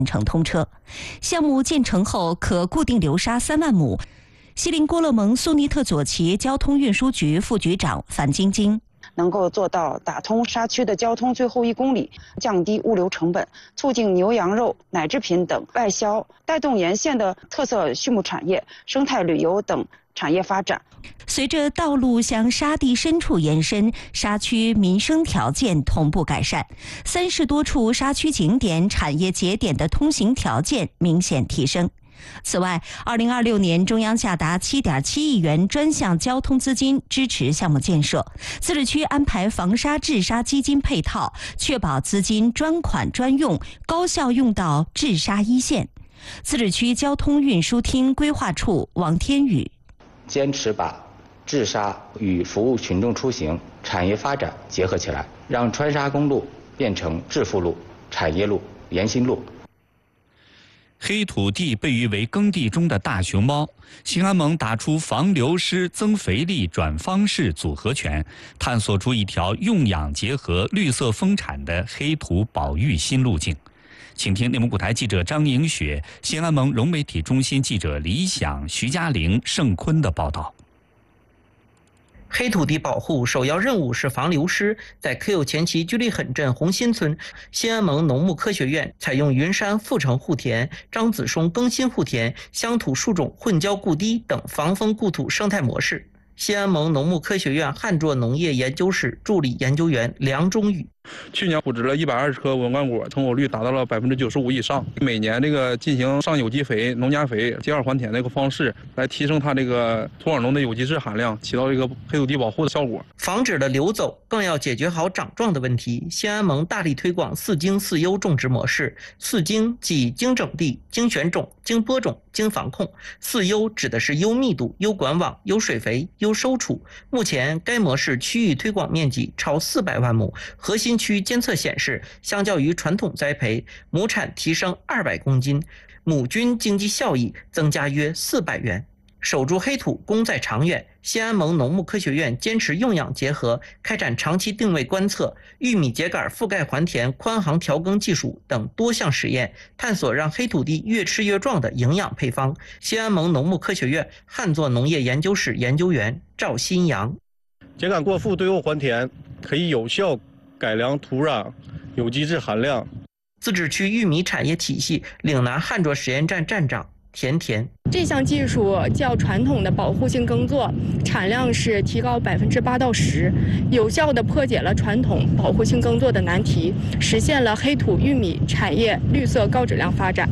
成通车。项目建成后可固定流沙3万亩。锡林郭勒盟苏尼特左旗交通运输局副局长樊晶晶。 能够做到打通沙区的交通最后1公里，降低物流成本，促进牛羊肉、奶制品等外销，带动沿线的特色畜牧产业、生态旅游等产业发展。 随着道路向沙地深处延伸，沙区民生条件同步改善，30多处沙区景点、产业节点的通行条件明显提升。此外，2026年中央下达7.7亿元专项交通资金支持项目建设，自治区安排防沙治沙基金配套，确保资金专款专用，高效用到治沙一线。自治区交通运输厅规划处王天宇： 坚持把治沙与服务群众出行、产业发展结合起来，让川沙公路变成致富路、产业路、延新路。 黑土地被誉为耕地中的大熊猫，兴安盟打出防流失、增肥力、转方式组合拳，探索出一条用养结合、绿色丰产的黑土保育新路径。请听内蒙古台记者张莹雪、兴安盟融媒体中心记者李想、徐嘉玲、盛坤的报道。 黑土地保护首要任务是防流失。在科右前旗居里狠镇红新村，兴安盟农牧科学院采用云山复成护田、张子松更新护田、乡土树种混交固堤等防风固土生态模式。兴安盟农牧科学院旱作农业研究室助理研究员梁忠宇： 去年布置了120棵文冠果，成果率达到了95%以上。每年这个进行上有机肥、农加肥接二还田的一个方式，来提升它这个土壤中的有机质含量，起到这个黑土地保护的效果。 防止了流走，更要解决好长壮的问题。兴安盟大力推广4精4优种植模式。4精即精整地、精选种、精播种、精防控。4优指的是优密度、优管网、优水肥、优收储。目前该模式区域推广面积超400万亩，核心区监测显示，相较于传统栽培，亩产提升200公斤，亩均经济效益增加约400元。守住黑土，功在长远。兴安盟农牧科学院坚持用养结合，开展长期定位观测、玉米秸秆覆盖还田宽行调耕技术等多项实验，探索让黑土地越吃越壮的营养配方。兴安盟农牧科学院旱作农业研究室研究员赵新阳： 秸秆过覆对后还田可以有效改良土壤有机质含量。 自治区玉米产业体系岭南旱作实验站站长田田： 这项技术较传统的保护性耕作产量是提高8%到10%，有效地破解了传统保护性耕作的难题，实现了黑土玉米产业绿色高质量发展。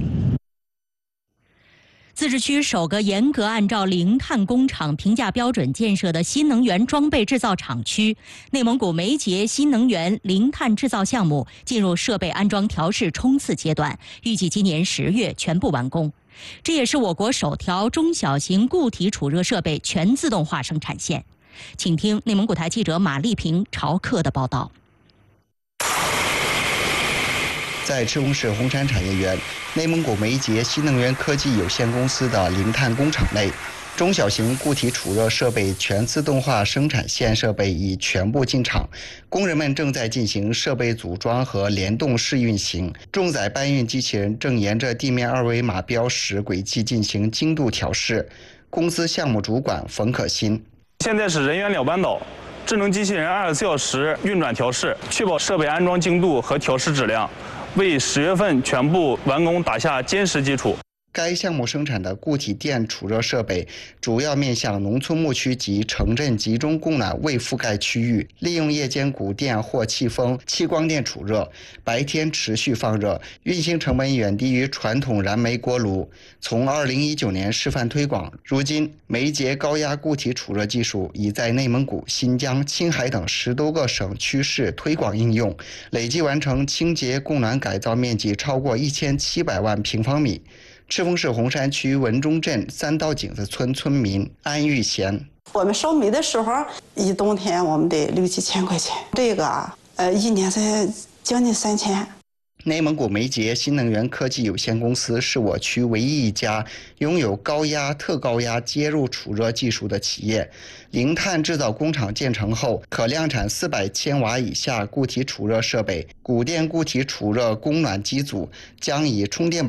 自治区首个严格按照零碳工厂评价标准建设的新能源装备制造厂区——内蒙古梅捷新能源零碳制造项目进入设备安装调试冲刺阶段，预计今年10月全部完工。这也是我国首条中小型固体储热设备全自动化生产线。请听内蒙古台记者马丽萍、朝克的报道。 在赤峰市红山产业园，内蒙古梅捷新能源科技有限公司的零碳工厂内，中小型固体储热设备全自动化生产线设备已全部进场，工人们正在进行设备组装和联动试运行。重载搬运机器人正沿着地面2维码标识轨迹进行精度调试。公司项目主管冯可欣： 现在是人员2班倒，智能机器人24小时运转调试，确保设备安装精度和调试质量，为10月份全部完工打下坚实基础。 该项目生产的固体电储热设备主要面向农村牧区及城镇集中供暖未覆盖区域，利用夜间谷电或气风、气光电储热，白天持续放热，运行成本远低于传统燃煤锅炉。从2019年示范推广，如今梅捷高压固体储热技术已在内蒙古、新疆、青海等10多个省区市推广应用，累计完成清洁供暖改造面积超过1700万平方米。赤峰市红山区文中镇3道井子村村民安玉贤： 我们烧煤的时候，一冬天我们得6、7千块钱，这个1年才将近3000。 内蒙古煤节新能源科技有限公司是我区唯一一家拥有高压、特高压接入储热技术的企业。零碳制造工厂建成后，可量产400千瓦以下固体储热设备、谷电固体储热供暖机组将以充电